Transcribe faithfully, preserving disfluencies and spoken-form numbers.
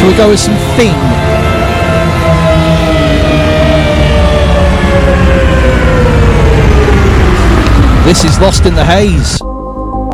Shall we go with some Thing? This is Lost in the Haze.